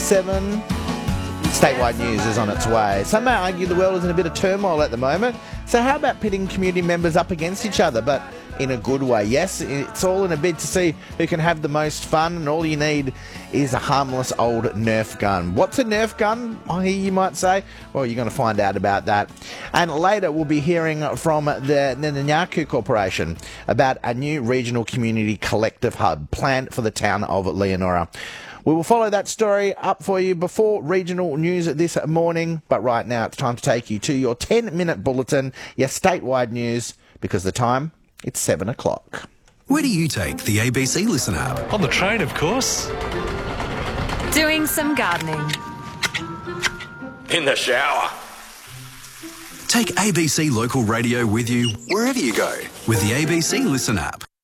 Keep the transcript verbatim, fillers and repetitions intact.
seven. Statewide news is on its way. Some may argue the world is in a bit of turmoil at the moment, so how about pitting community members up against each other, but in a good way? Yes, it's all in a bid to see who can have the most fun, and all you need is a harmless old Nerf gun. What's a Nerf gun, I hear you might say? Well, you're going to find out about that. And later we'll be hearing from the Netanyahu Corporation about a new regional community collective hub planned for the town of Leonora. We will follow that story up for you before regional news this morning, but right now it's time to take you to your ten-minute bulletin, your statewide news, because the time, it's seven o'clock. Where do you take the A B C Listen app? On the train, of course. Doing some gardening. In the shower. Take A B C Local Radio with you wherever you go with the A B C Listen app.